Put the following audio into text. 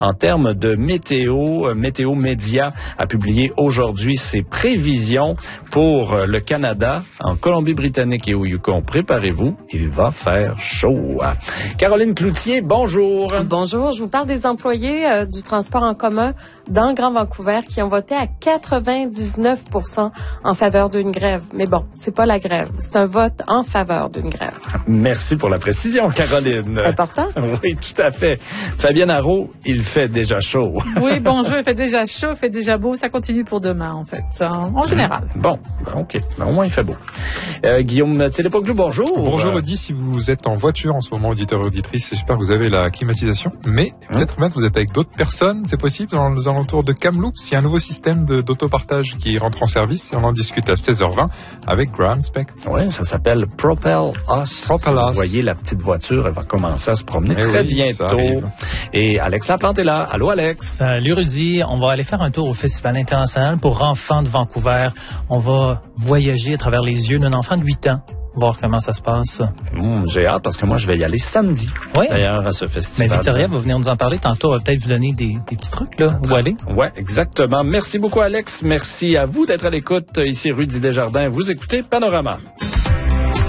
en termes de météo. Météo Média a publié aujourd'hui ses prévisions pour le Canada, en Colombie-Britannique et au Yukon. Préparez-vous, il va faire chaud. Caroline Cloutier, bonjour. Bonjour, je vous parle des employés du transport en commun dans le Grand Vancouver qui ont voté à 99% en faveur d'une grève. Mais bon, c'est pas la grève, c'est un vote en faveur d'une grève. Merci pour la précision, Caroline. C'est important? Oui, tout à fait. Fabienne Arrault, il fait déjà chaud. Oui, bonjour, il fait déjà chaud, il fait déjà beau. Ça continue pour demain, en fait, en général. Bon, OK. Au moins, il fait beau. Guillaume Télépoglou, bonjour. Bonjour, Audi. Si vous êtes en voiture en ce moment, auditeur et auditrice, j'espère que vous avez la climatisation. Mais peut-être même vous êtes avec d'autres personnes, c'est possible, dans les alentours de Kamloops. Il y a un nouveau système d'autopartage qui rentre en service et on en discute à 16h20 avec Graham Specht. Oui, ça s'appelle Propel Us. Propel Us. Vous voyez, la petite voiture, elle va commencer à se promener très bientôt. Et Alex Laplante est là. Allô, Alex. Salut, Rudy. On va aller faire un tour au Festival international pour enfants de Vancouver. On va voyager à travers les yeux d'un enfant de 8 ans. Voir comment ça se passe. J'ai hâte parce que moi, je vais y aller samedi, d'ailleurs, à ce festival. Mais Victoria va venir nous en parler tantôt. Elle va peut-être vous donner des petits trucs, là, où aller. Oui, exactement. Merci beaucoup, Alex. Merci à vous d'être à l'écoute. Ici Rudy Desjardins. Vous écoutez Panorama.